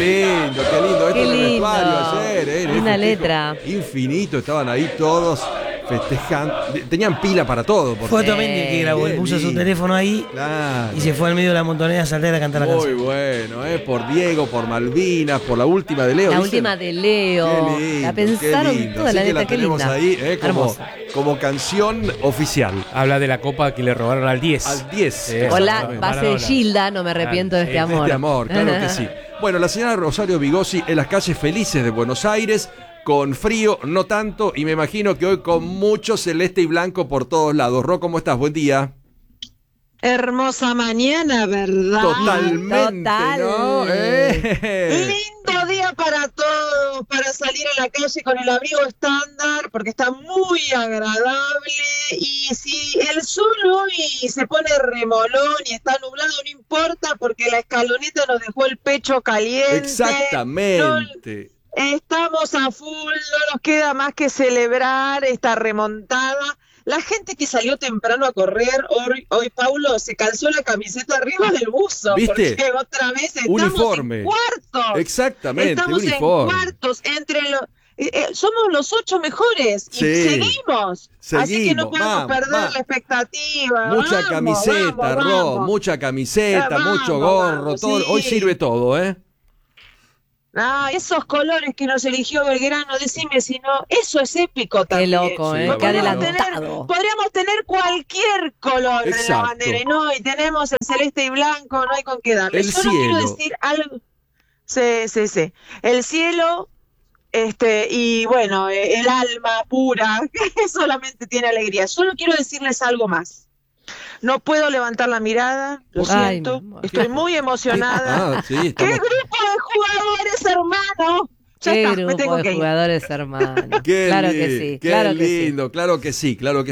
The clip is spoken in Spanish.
Qué lindo. Esto Qué en el lindo. vestuario ayer. Linda letra. Infinito, estaban ahí todos festejando. Tenían pila para todo. Porque... Fue Otamendi el que grabó, él puso su teléfono ahí Claro. y se fue al medio de la montonera a saltar a cantar la Muy canción. bueno, por Diego, por Malvinas, por la última de Leo. La ¿dicen? última de Leo. Qué lindo, La pensaron qué lindo. toda Así la que letra, qué tenemos linda. ahí Hermosa. como canción oficial. Habla de la copa que le robaron al 10. Al 10. Hola, exactamente. base de Gilda, no me arrepiento de este amor. Este amor, claro que sí. Bueno, la señora Rosario Vigosi en las calles felices de Buenos Aires, con frío, no tanto, y me imagino que hoy con mucho celeste y blanco por todos lados. Ro, ¿cómo estás? Buen día. Hermosa mañana, ¿verdad? Totalmente, Total. ¿no? Lindo día para todos, para salir a la calle con el abrigo estándar, porque está muy agradable. Y si el sol hoy se pone remolón y está nublado, no importa, porque la escaloneta nos dejó el pecho caliente. Exactamente. Estamos a full, no nos queda más que celebrar esta remontada. La gente que salió temprano a correr, hoy Paulo, se calzó la camiseta arriba del buzo. ¿Viste? Porque otra vez estamos Uniforme. en cuartos. Exactamente, Estamos uniforme. en cuartos. Somos los 8 mejores. Sí. Y seguimos. Así que no podemos perder la expectativa. Mucha camiseta, Ro, mucha camiseta, Vamos, mucho gorro, vamos, todo. sí. Hoy sirve todo, ¿eh? Esos colores que nos eligió Belgrano, decime si no, eso es épico Qué también. loco, Sí, qué podríamos adelantado. Podríamos tener cualquier color en la Exacto. bandera y no, y tenemos el celeste y blanco, no hay con qué darle. El Solo quiero cielo. decir algo. Sí. El cielo, y bueno, el alma pura, que solamente tiene alegría. Solo quiero decirles algo más. No puedo levantar la mirada, lo Ay, siento, mamá. estoy muy emocionada. Sí, ¡Qué estamos... grupo de jugadores, hermano! Ya Qué está, me tengo grupo que de ir. jugadores, hermano. Qué Claro que li- sí, qué claro que sí. lindo, claro que sí.